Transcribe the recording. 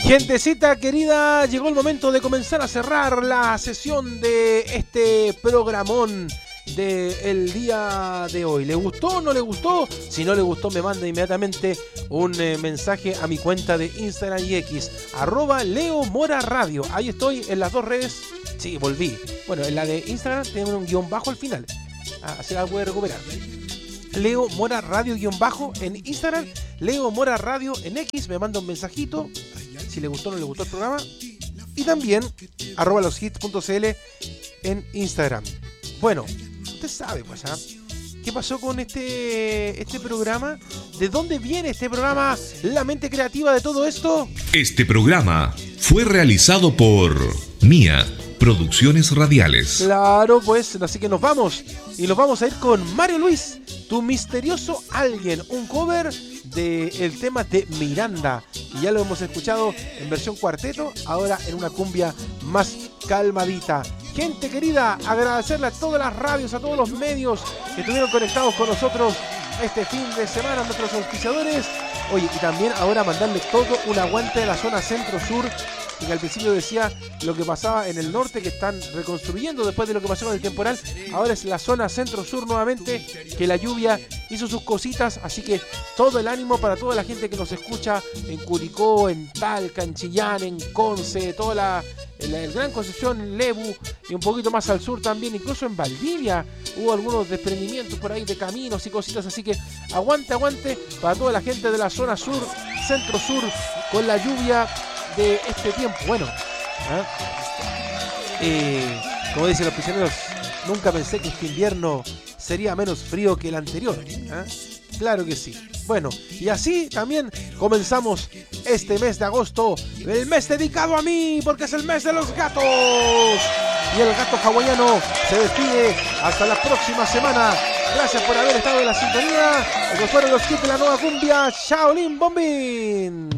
Gentecita querida, llegó el momento de comenzar a cerrar la sesión de este programón del día de hoy. ¿Le gustó o no le gustó? Si no le gustó, me manda inmediatamente un mensaje a mi cuenta de Instagram y X, @LeoMoraRadio. Ahí estoy en las dos redes. Sí, volví. Bueno, en la de Instagram tiene un guión bajo al final. Así la puede recuperar. Leo Mora Radio guión bajo en Instagram, Leo Mora Radio en X, me manda un mensajito si le gustó o no le gustó el programa, y también @loshits.cl en Instagram. Bueno, usted sabe pues, ¿qué pasó con este programa? ¿De dónde viene este programa? ¿La mente creativa de todo esto? Este programa fue realizado por Mía Producciones Radiales. Claro, pues, así que nos vamos. Y nos vamos a ir con Mario Luis, Tu Misterioso Alguien, un cover del tema de Miranda. Y ya lo hemos escuchado en versión cuarteto, ahora en una cumbia más calmadita. Gente querida, agradecerle a todas las radios, a todos los medios que estuvieron conectados con nosotros este fin de semana, a nuestros auspiciadores. Oye, y también ahora mandarle todo un aguante de la zona centro-sur, que al principio decía lo que pasaba en el norte, que están reconstruyendo después de lo que pasó con el temporal. Ahora es la zona centro-sur nuevamente, que la lluvia hizo sus cositas, así que todo el ánimo para toda la gente que nos escucha en Curicó, en Talca, en Chillán, en Conce, toda el Gran Concepción, en Lebu y un poquito más al sur también, incluso en Valdivia hubo algunos desprendimientos por ahí de caminos y cositas, así que aguante para toda la gente de la zona sur, centro-sur, con la lluvia de este tiempo. Bueno, como dicen los prisioneros, nunca pensé que este invierno sería menos frío que el anterior. Claro que sí. Bueno, y así también comenzamos este mes de agosto, el mes dedicado a mí, porque es el mes de los gatos. Y el gato hawaiano se despide hasta la próxima semana. Gracias por haber estado en la sintonía. Estos fueron los kits de la nueva cumbia Shaolin Bombín.